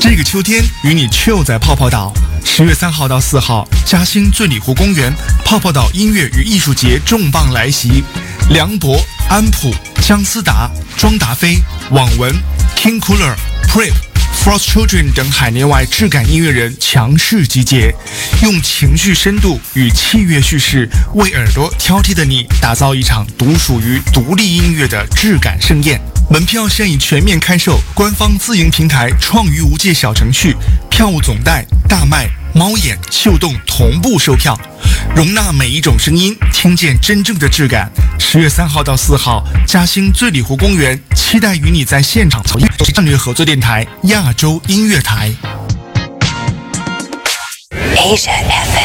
这个秋天与你 chill 在泡泡岛。10月3号到4号，嘉兴醉里湖公园泡泡岛音乐与艺术节重磅来袭，梁博、安普、姜思达、庄达菲、网文、King Cooler、Prep、Frost Children 等海内外质感音乐人强势集结，用情绪深度与器乐叙事，为耳朵挑剔的你打造一场独属于独立音乐的质感盛宴。门票现已全面开售，官方自营平台创娱无界小程序、票务总代、大麦、猫眼、秀动同步售票，容纳每一种声音，听见真正的质感。10月3号到4号，嘉兴醉里湖公园，期待与你在现场草战略合作电台亚洲音乐台。 Asia FM。